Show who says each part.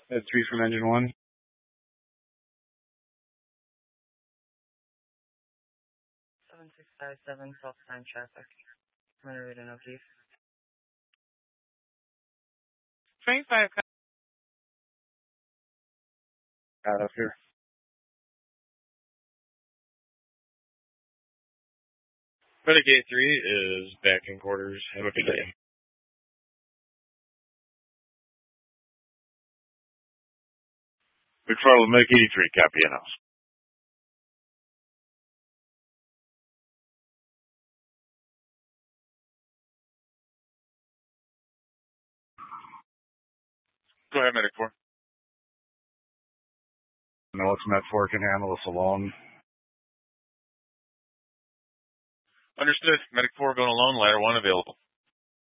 Speaker 1: That's 3 from engine 1.
Speaker 2: 7657 South Time traffic. I'm going to read it now, please.
Speaker 3: 25.
Speaker 1: Out up here.
Speaker 4: Medic 83 is back in quarters. Have a good day.
Speaker 5: McFarland, Medic 83, copy in house.
Speaker 6: Go ahead, Medic 4.
Speaker 5: No, it's Med 4 can handle this alone.
Speaker 6: Understood. Medic 4 going alone. Ladder 1 available.